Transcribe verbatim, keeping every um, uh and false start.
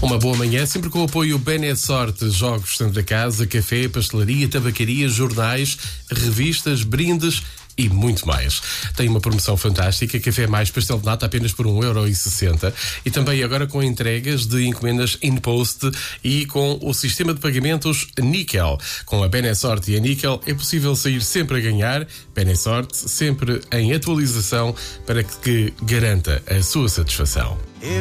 Uma boa manhã, sempre com o apoio Benessorte, jogos Santa Casa, café, pastelaria, tabacaria, jornais, revistas, brindes e muito mais. Tem uma promoção fantástica, café mais pastel de nata apenas por um euro e sessenta e também agora com entregas de encomendas in-post e com o sistema de pagamentos Níquel. Com a Benessorte e a Níquel é possível sair sempre a ganhar. Benessorte sempre em atualização para que garanta a sua satisfação.